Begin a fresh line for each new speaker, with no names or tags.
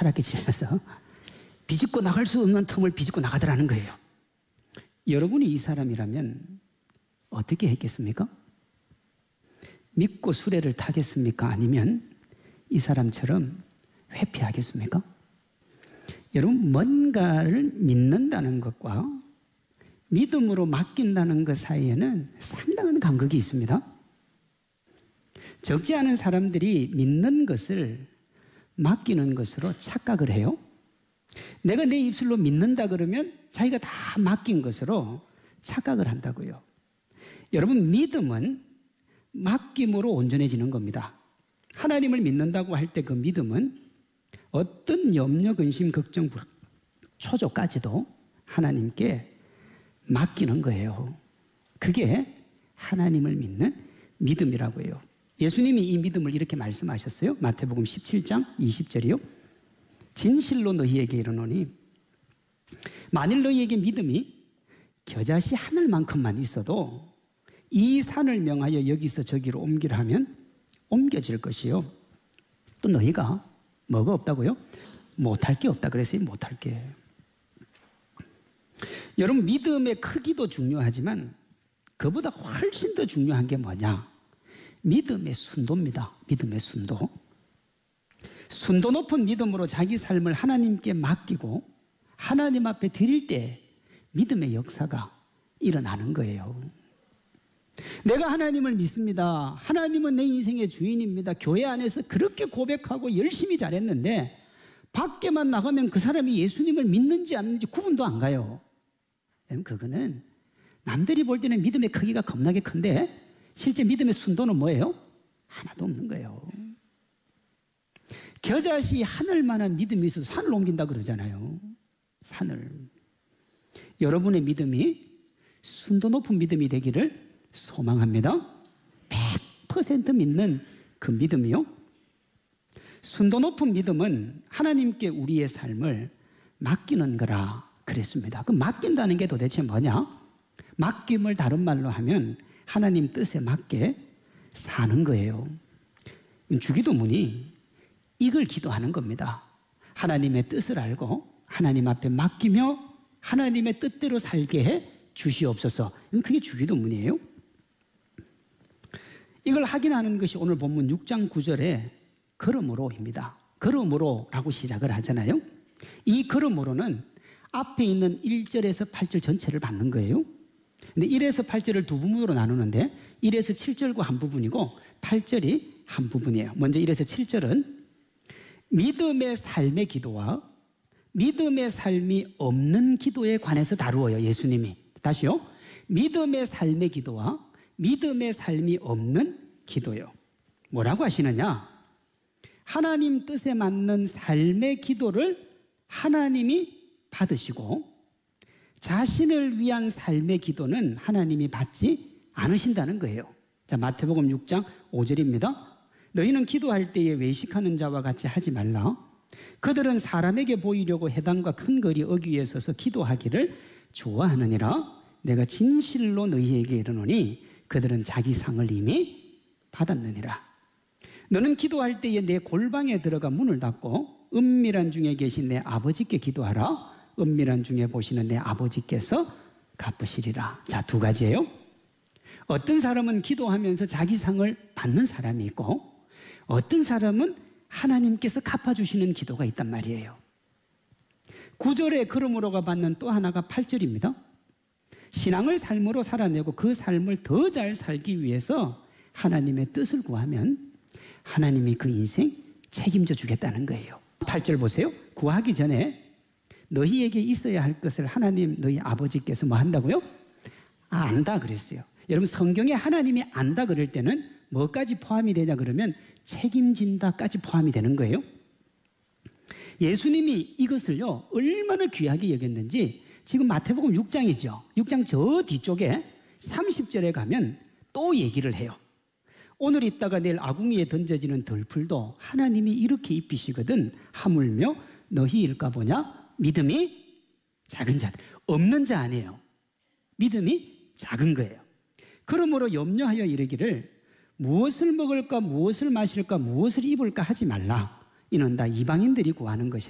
타락해지면서 비집고 나갈 수 없는 틈을 비집고 나가더라는 거예요. 여러분이 이 사람이라면 어떻게 했겠습니까? 믿고 수레를 타겠습니까? 아니면 이 사람처럼 회피하겠습니까? 여러분, 뭔가를 믿는다는 것과 믿음으로 맡긴다는 것 사이에는 상당한 간극이 있습니다. 적지 않은 사람들이 믿는 것을 맡기는 것으로 착각을 해요. 내가 내 입술로 믿는다 그러면 자기가 다 맡긴 것으로 착각을 한다고요. 여러분, 믿음은 맡김으로 온전해지는 겁니다. 하나님을 믿는다고 할 때 그 믿음은 어떤 염려, 근심, 걱정, 불안, 초조까지도 하나님께 맡기는 거예요. 그게 하나님을 믿는 믿음이라고 해요. 예수님이 이 믿음을 이렇게 말씀하셨어요. 마태복음 17장 20절이요. 진실로 너희에게 이르노니 만일 너희에게 믿음이 겨자씨 하늘만큼만 있어도 이 산을 명하여 여기서 저기로 옮기라 하면 옮겨질 것이요. 또 너희가 뭐가 없다고요? 못할 게 없다 그랬어요. 못할 게. 여러분, 믿음의 크기도 중요하지만 그보다 훨씬 더 중요한 게 뭐냐? 믿음의 순도입니다. 믿음의 순도. 순도 높은 믿음으로 자기 삶을 하나님께 맡기고 하나님 앞에 드릴 때 믿음의 역사가 일어나는 거예요. 내가 하나님을 믿습니다. 하나님은 내 인생의 주인입니다. 교회 안에서 그렇게 고백하고 열심히 잘했는데 밖에만 나가면 그 사람이 예수님을 믿는지 안 믿는지 구분도 안 가요. 그거는 남들이 볼 때는 믿음의 크기가 겁나게 큰데 실제 믿음의 순도는 뭐예요? 하나도 없는 거예요. 겨자씨 하늘만한 믿음이 있어서 산을 옮긴다 그러잖아요. 산을. 여러분의 믿음이 순도 높은 믿음이 되기를 소망합니다. 100% 믿는 그 믿음이요. 순도 높은 믿음은 하나님께 우리의 삶을 맡기는 거라 그랬습니다. 그 맡긴다는 게 도대체 뭐냐? 맡김을 다른 말로 하면 하나님 뜻에 맞게 사는 거예요. 주기도문이 이걸 기도하는 겁니다. 하나님의 뜻을 알고 하나님 앞에 맡기며 하나님의 뜻대로 살게 해 주시옵소서. 그게 주기도문이에요. 이걸 확인하는 것이 오늘 본문 6장 9절에 그러므로입니다. 그러므로라고 시작을 하잖아요. 이 그러므로는 앞에 있는 1절에서 8절 전체를 받는 거예요. 근데 1에서 8절을 두 부분으로 나누는데 1에서 7절과 한 부분이고 8절이 한 부분이에요. 먼저 1에서 7절은 믿음의 삶의 기도와 믿음의 삶이 없는 기도에 관해서 다루어요. 예수님이. 다시요. 믿음의 삶의 기도와 믿음의 삶이 없는 기도요. 뭐라고 하시느냐? 하나님 뜻에 맞는 삶의 기도를 하나님이 받으시고 자신을 위한 삶의 기도는 하나님이 받지 않으신다는 거예요. 자, 마태복음 6장 5절입니다. 너희는 기도할 때에 외식하는 자와 같이 하지 말라. 그들은 사람에게 보이려고 회당과 큰 거리 어귀에 서서 기도하기를 좋아하느니라. 내가 진실로 너희에게 이르노니 그들은 자기 상을 이미 받았느니라. 너는 기도할 때에 내 골방에 들어가 문을 닫고 은밀한 중에 계신 내 아버지께 기도하라. 은밀한 중에 보시는 내 아버지께서 갚으시리라. 자, 두 가지예요. 어떤 사람은 기도하면서 자기 상을 받는 사람이 있고 어떤 사람은 하나님께서 갚아주시는 기도가 있단 말이에요. 9절에 그러므로가 받는 또 하나가 8절입니다. 신앙을 삶으로 살아내고 그 삶을 더 잘 살기 위해서 하나님의 뜻을 구하면 하나님이 그 인생 책임져 주겠다는 거예요. 8절 보세요. 구하기 전에 너희에게 있어야 할 것을 하나님 너희 아버지께서 뭐 한다고요? 안다 그랬어요. 여러분, 성경에 하나님이 안다 그럴 때는 뭐까지 포함이 되냐 그러면 책임진다까지 포함이 되는 거예요. 예수님이 이것을요 얼마나 귀하게 여겼는지 지금 마태복음 6장이죠. 6장 저 뒤쪽에 30절에 가면 또 얘기를 해요. 오늘 있다가 내일 아궁이에 던져지는 덜풀도 하나님이 이렇게 입히시거든 하물며 너희일까 보냐? 믿음이 작은 자들. 없는 자 아니에요. 믿음이 작은 거예요. 그러므로 염려하여 이르기를 무엇을 먹을까 무엇을 마실까 무엇을 입을까 하지 말라. 이는 다 이방인들이 구하는 것이라.